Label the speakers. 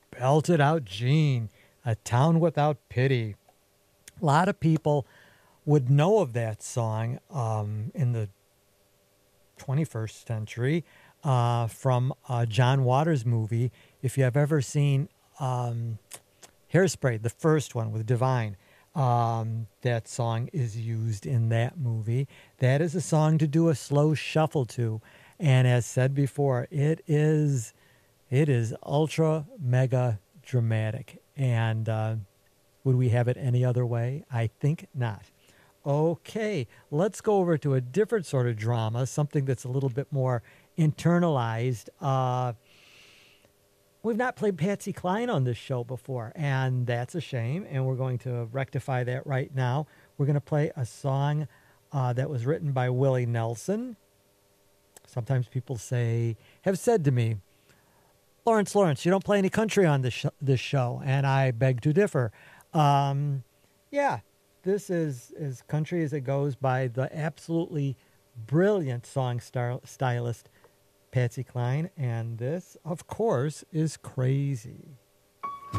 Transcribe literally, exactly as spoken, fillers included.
Speaker 1: belted out Gene, A Town Without Pity. A lot of people would know of that song um, in the twenty-first century uh, from a John Waters movie. If you have ever seen um, Hairspray, the first one with Divine, um, that song is used in that movie. That is a song to do a slow shuffle to. And as said before, it is it is ultra mega dramatic. And uh, would we have it any other way? I think not. Okay, let's go over to a different sort of drama, something that's a little bit more internalized. Uh, we've not played Patsy Cline on this show before, and that's a shame, and we're going to rectify that right now. We're going to play a song uh, that was written by Willie Nelson. Sometimes people say, have said to me, Lawrence, Lawrence, you don't play any country on this, sh- this show, and I beg to differ. Um, yeah. This is as country as it goes by the absolutely brilliant song star- stylist Patsy Cline, and this, of course, is Crazy.